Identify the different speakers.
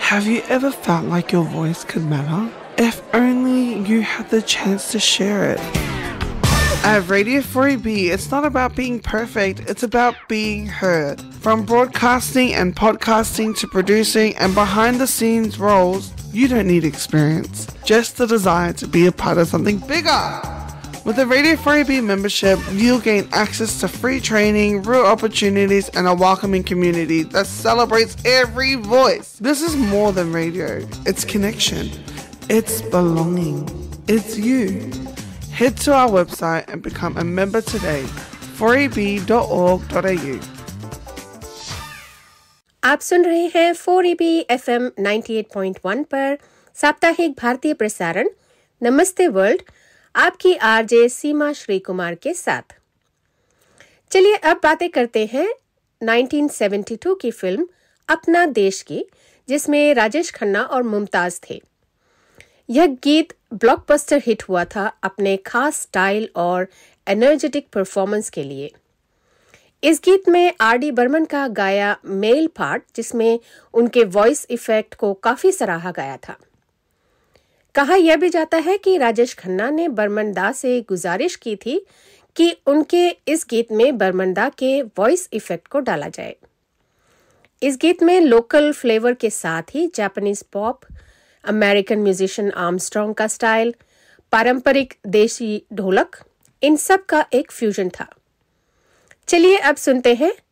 Speaker 1: Have you ever felt like your voice could matter? If only you had the chance to share it. At Radio 4EB, it's not about being perfect, it's about being heard. From broadcasting and podcasting to producing and behind the scenes roles, you don't need experience, just the desire to be a part of something bigger. With the Radio 4EB membership, you'll gain access to free training, real opportunities, and a welcoming community that celebrates every voice. This is more than radio. It's connection. It's belonging. It's you. Head to our website and become a member today. 4eb.org.au.
Speaker 2: आप सुन रहे हैं 4EB FM 98.1 पर साप्ताहिक भारतीय प्रसारण नमस्ते world, आपकी RJ सीमा श्री कुमार के साथ। चलिए अब बातें करते हैं 1972 की फिल्म अपना देश की, जिसमें राजेश खन्ना और मुमताज थे। यह गीत ब्लॉकबस्टर हिट हुआ था अपने खास स्टाइल और एनर्जेटिक परफॉर्मेंस के लिए। इस गीत में आर.डी. बर्मन का गाया मेल पार्ट, जिसमें उनके वॉइस इफेक्ट को काफी सराहा गया था। कहा यह भी जाता है कि राजेश खन्ना ने बर्मन दा से गुजारिश की थी कि उनके इस गीत में बर्मन दा के वॉइस इफेक्ट को डाला जाए। इस गीत में लोकल फ्लेवर के साथ ही Japanese pop, American musician Armstrong का स्टाइल, पारंपरिक देशी ढोलक, इन सब का एक फ्यूजन था। चलिए अब सुनते हैं